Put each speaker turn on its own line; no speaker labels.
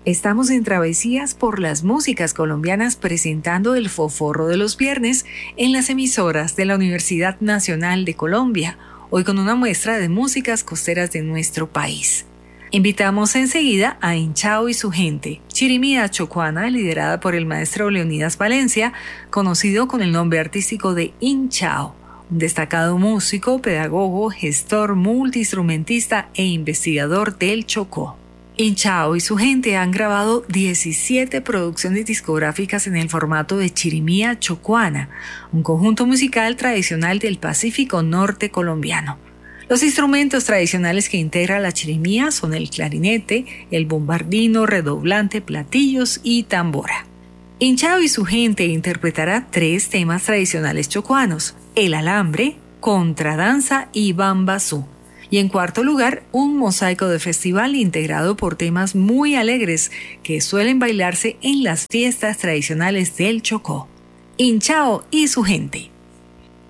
Estamos en Travesías por las músicas colombianas presentando el Foforro de los viernes en las emisoras de la Universidad Nacional de Colombia, hoy con una muestra de músicas costeras de nuestro país. Invitamos enseguida a Hinchao y su gente, chirimía chocuana liderada por el maestro Leonidas Valencia, conocido con el nombre artístico de Hinchao, un destacado músico, pedagogo, gestor, multiinstrumentista e investigador del Chocó. Hinchao y su gente han grabado 17 producciones discográficas en el formato de chirimía chocuana, un conjunto musical tradicional del Pacífico Norte colombiano. Los instrumentos tradicionales que integra la chirimía son el clarinete, el bombardino, redoblante, platillos y tambora. Hinchao y su gente interpretará 3 temas tradicionales chocuanos: el alambre, contradanza y bambasú. Y en cuarto lugar, un mosaico de festival integrado por temas muy alegres que suelen bailarse en las fiestas tradicionales del Chocó. Hinchao y su gente.